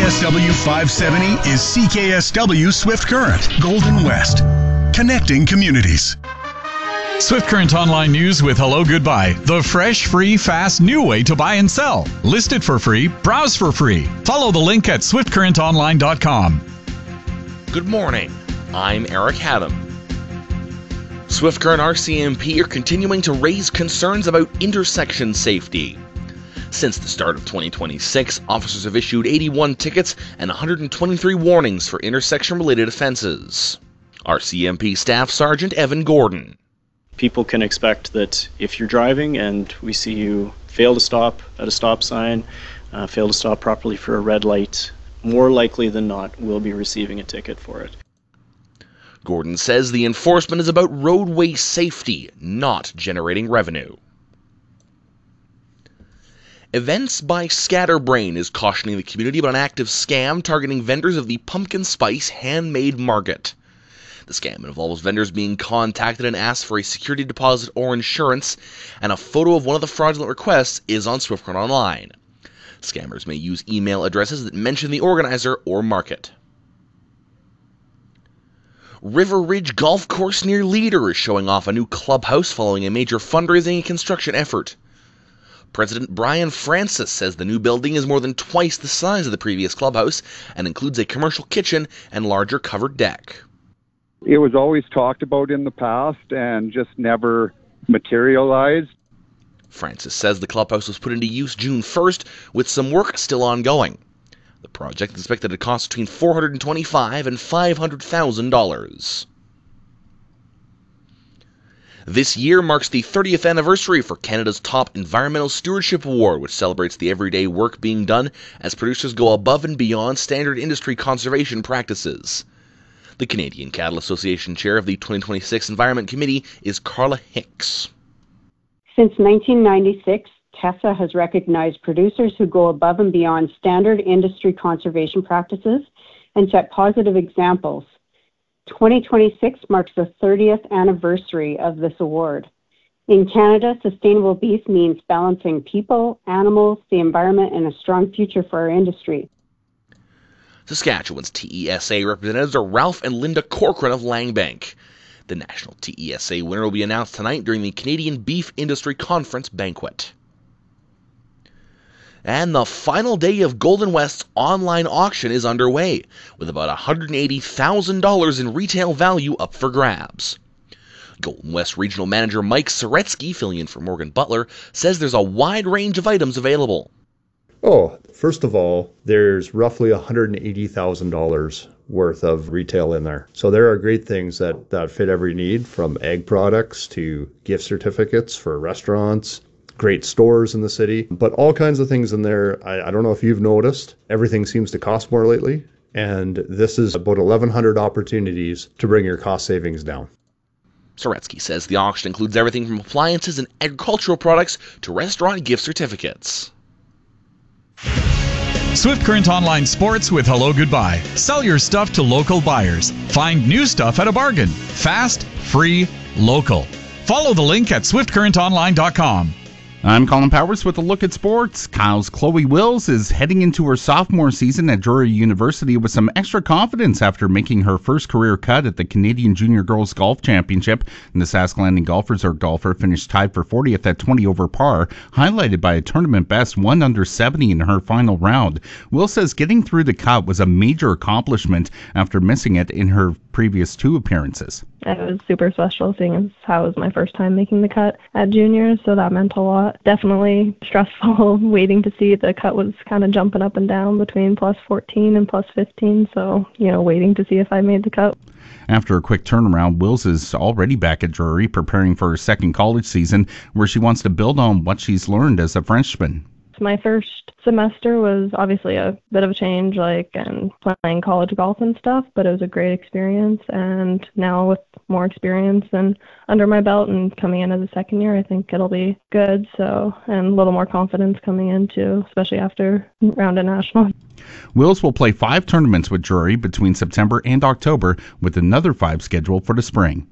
CKSW 570 is CKSW Swift Current, Golden West. Connecting communities. Swift Current Online News with Hello Goodbye. The fresh, free, fast, new way to buy and sell. List it for free. Browse for free. Follow the link at swiftcurrentonline.com. Good morning. I'm Eric Haddam. Swift Current RCMP are continuing to raise concerns about intersection safety. Since the start of 2026, officers have issued 81 tickets and 123 warnings for intersection-related offenses. RCMP Staff Sergeant Evan Gordon. People can expect that if you're driving and we see you fail to stop at a stop sign, fail to stop properly for a red light, more likely than not, we'll be receiving a ticket for it. Gordon says the enforcement is about roadway safety, not generating revenue. Events by Scatterbrain is cautioning the community about an active scam targeting vendors of the Pumpkin Spice Handmade Market. The scam involves vendors being contacted and asked for a security deposit or insurance, and a photo of one of the fraudulent requests is on Swift Current Online. Scammers may use email addresses that mention the organizer or market. River Ridge Golf Course near Leader is showing off a new clubhouse following a major fundraising and construction effort. President Brian Francis says the new building is more than twice the size of the previous clubhouse and includes a commercial kitchen and larger covered deck. It was always talked about in the past and just never materialized. Francis says the clubhouse was put into use June 1st, with some work still ongoing. The project is expected to cost between $425,000 and $500,000. This year marks the 30th anniversary for Canada's top Environmental Stewardship Award, which celebrates the everyday work being done as producers go above and beyond standard industry conservation practices. The Canadian Cattle Association chair of the 2026 Environment Committee is Carla Hicks. Since 1996, TESA has recognized producers who go above and beyond standard industry conservation practices and set positive examples. 2026 marks the 30th anniversary of this award. In Canada, sustainable beef means balancing people, animals, the environment, and a strong future for our industry. Saskatchewan's TESA representatives are Ralph and Linda Corcoran of Langbank. The national TESA winner will be announced tonight during the Canadian Beef Industry Conference banquet. And the final day of Golden West's online auction is underway, with about $180,000 in retail value up for grabs. Golden West Regional Manager Mike Soretsky, filling in for Morgan Butler, says there's a wide range of items available. First of all, there's roughly $180,000 worth of retail in there. So there are great things that fit every need, from egg products to gift certificates for restaurants, great stores in the city, but all kinds of things in there. I don't know if you've noticed, everything seems to cost more lately, and this is about 1,100 opportunities to bring your cost savings down. Soretsky says the auction includes everything from appliances and agricultural products to restaurant gift certificates. Swift Current Online Sports with Hello Goodbye. Sell your stuff to local buyers. Find new stuff at a bargain. Fast, free, local. Follow the link at swiftcurrentonline.com. I'm Colin Powers with a look at sports. Kyle's Chloe Wills is heading into her sophomore season at Drury University with some extra confidence after making her first career cut at the Canadian Junior Girls Golf Championship. And the Sask Landing Golf Resort golfer finished tied for 40th at 20 over par, highlighted by a tournament best 1 under 70 in her final round. Wills says getting through the cut was a major accomplishment after missing it in her previous 2 appearances. It was super special, seeing as how it was my first time making the cut at juniors, so that meant a lot. Definitely stressful waiting to see. The cut was kind of jumping up and down between plus 14 and plus 15, so, waiting to see if I made the cut. After a quick turnaround, Wills is already back at Drury, preparing for her second college season, where she wants to build on what she's learned as a freshman. My first semester was obviously a bit of a change, and playing college golf and stuff, but it was a great experience. And now with more experience and under my belt and coming in as a second year, I think it'll be good. So, and a little more confidence coming in too, especially after round of national. Wills will play 5 tournaments with Drury between September and October, with another 5 scheduled for the spring.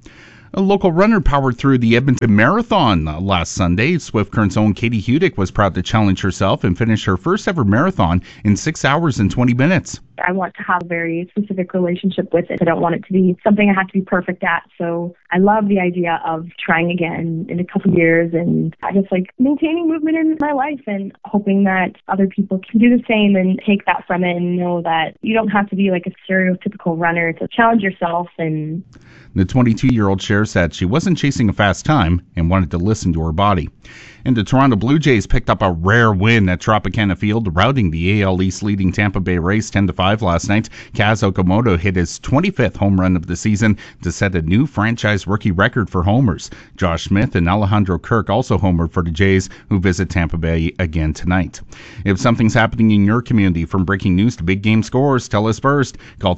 A local runner powered through the Edmonton Marathon last Sunday. Swift Current's own Katie Hudick was proud to challenge herself and finish her first ever marathon in 6 hours and 20 minutes. I want to have a very specific relationship with it. I don't want it to be something I have to be perfect at. So I love the idea of trying again in a couple of years, and I just like maintaining movement in my life and hoping that other people can do the same and take that from it and know that you don't have to be like a stereotypical runner to challenge yourself. And the 22-year-old shares that she wasn't chasing a fast time and wanted to listen to her body. And the Toronto Blue Jays picked up a rare win at Tropicana Field, routing the AL East leading Tampa Bay Rays 10-5 last night. Kaz Okamoto hit his 25th home run of the season to set a new franchise rookie record for homers. Josh Smith and Alejandro Kirk also homered for the Jays, who visit Tampa Bay again tonight. If something's happening in your community, from breaking news to big game scores, tell us first. Call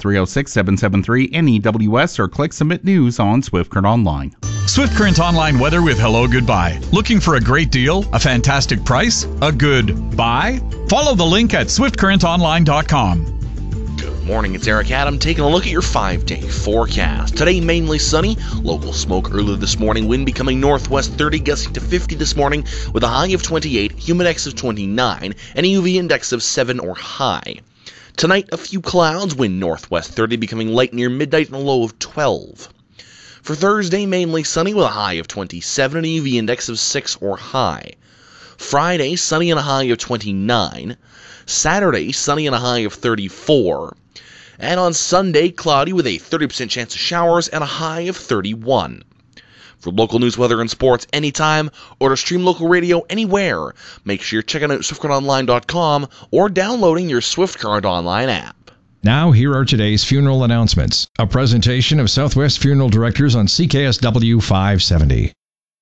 306-773-NEWS or click Submit News on Swift Current Online. Swift Current Online weather with Hello Goodbye. Looking for a great deal, a fantastic price, a good buy? Follow the link at swiftcurrentonline.com. Good morning, it's Eric Adam taking a look at your 5-day forecast. Today, mainly sunny, local smoke early this morning, wind becoming northwest 30, gusting to 50 this morning with a high of 28, humidex of 29, and a UV index of 7 or high. Tonight, a few clouds, wind northwest 30, becoming light near midnight and a low of 12. For Thursday, mainly sunny with a high of 27 and a UV index of 6 or high. Friday, sunny and a high of 29. Saturday, sunny and a high of 34. And on Sunday, cloudy with a 30% chance of showers and a high of 31. For local news, weather, and sports anytime, or to stream local radio anywhere, make sure you're checking out SwiftCurrentOnline.com or downloading your Swift Current Online app. Now, here are today's funeral announcements. A presentation of Southwest Funeral Directors on CKSW 570.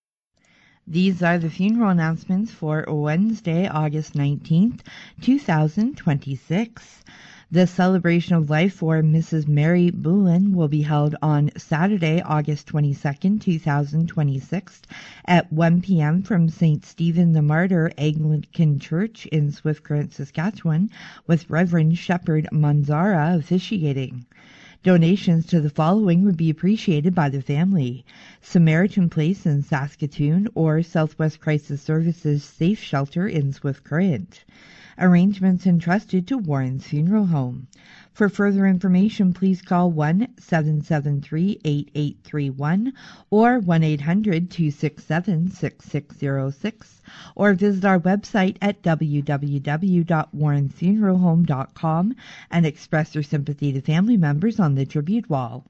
These are the funeral announcements for Wednesday, August 19th, 2026. The celebration of life for Mrs. Mary Boulin will be held on Saturday, August 22nd, 2026 at 1 p.m. from St. Stephen the Martyr Anglican Church in Swift Current, Saskatchewan, with Reverend Shepherd Manzara officiating. Donations to the following would be appreciated by the family: Samaritan Place in Saskatoon or Southwest Crisis Services Safe Shelter in Swift Current. Arrangements entrusted to Warren's Funeral Home. For further information, please call 1-773-8831 or 1-800-267-6606 or visit our website at www.warrensfuneralhome.com and express your sympathy to family members on the tribute wall.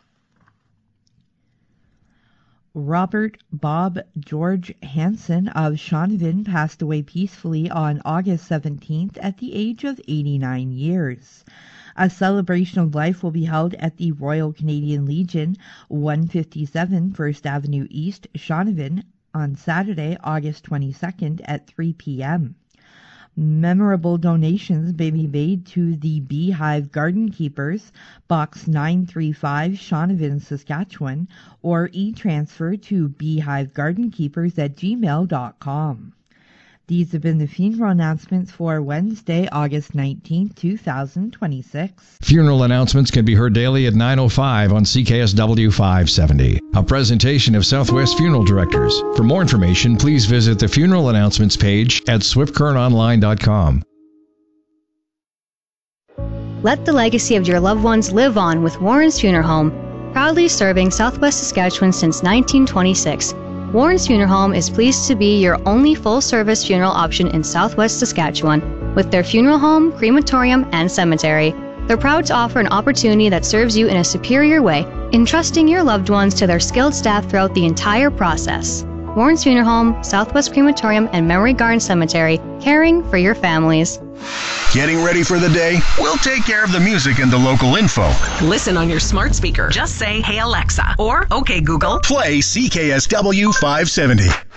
Robert Bob George Hansen of Shaunavon passed away peacefully on August 17th at the age of 89 years. A celebration of life will be held at the Royal Canadian Legion, 157 First Avenue East, Shaunavon, on Saturday, August 22nd at 3 p.m. Memorable donations may be made to the Beehive Garden Keepers, Box 935, Shaunavon, Saskatchewan, or e-transfer to beehivegardenkeepers@gmail.com. These have been the funeral announcements for Wednesday, August 19, 2026. Funeral announcements can be heard daily at 9:05 on CKSW 570. A presentation of Southwest Funeral Directors. For more information, please visit the funeral announcements page at swiftcurrentonline.com. Let the legacy of your loved ones live on with Warren's Funeral Home, proudly serving Southwest Saskatchewan since 1926. Warren's Funeral Home is pleased to be your only full-service funeral option in Southwest Saskatchewan, with their funeral home, crematorium, and cemetery. They're proud to offer an opportunity that serves you in a superior way, entrusting your loved ones to their skilled staff throughout the entire process. Warren's Funeral Home, Southwest Crematorium, and Memory Garden Cemetery, caring for your families. Getting ready for the day? We'll take care of the music and the local info. Listen on your smart speaker. Just say, "Hey Alexa," or "Okay Google." Play CKSW 570.